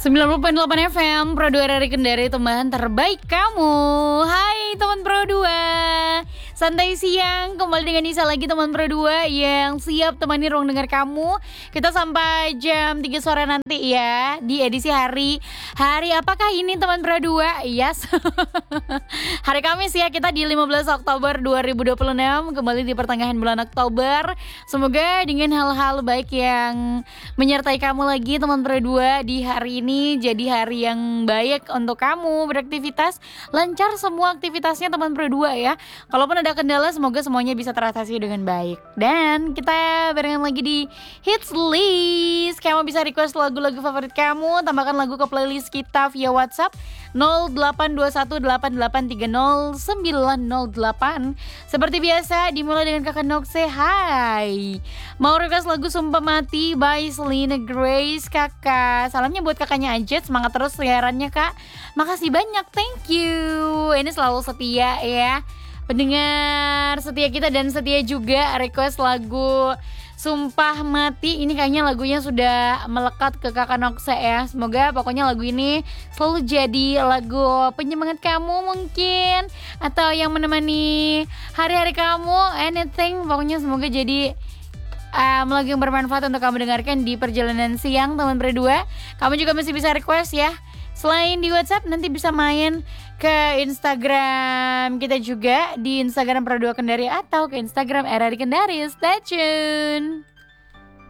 90,8 FM Pro 2 dari Kendari, teman terbaik kamu. Hai teman Pro 2, santai siang kembali dengan Nisa lagi teman Pro 2 yang siap temani ruang dengar kamu. Kita sampai jam 3 sore nanti ya, di edisi hari apakah ini teman Pro 2? Yes. Hari Kamis ya, kita di 15 Oktober 2026, kembali di pertengahan bulan Oktober. Semoga dengan hal-hal baik yang menyertai kamu lagi teman Pro 2 di hari ini jadi hari yang baik untuk kamu beraktivitas, lancar semua aktivitasnya teman Pro 2 ya. Kalaupun ada kendala, semoga semuanya bisa teratasi dengan baik. Dan kita barengan lagi di Hits List. Kamu bisa request lagu-lagu favorit kamu, tambahkan lagu ke playlist kita via WhatsApp 08218830908. Seperti biasa dimulai dengan Kakak Nokse. Hai, mau request lagu Sumpah Mati by Selena Grace. Kakak, salamnya buat kakaknya aja, semangat terus siarannya kak. Makasih banyak, thank you. Ini selalu setia ya, pendengar setia kita dan setia juga request lagu Sumpah Mati. Ini kayaknya lagunya sudah melekat ke kakak Nokse ya. Semoga pokoknya lagu ini selalu jadi lagu penyemangat kamu mungkin, atau yang menemani hari-hari kamu, anything. Pokoknya semoga jadi lagu yang bermanfaat untuk kamu dengarkan di perjalanan siang teman berdua. Kamu juga masih bisa request ya. Selain di WhatsApp, nanti bisa main ke Instagram kita juga, di Instagram Pro 2 Kendari atau ke Instagram RRI Kendari. Stay tune.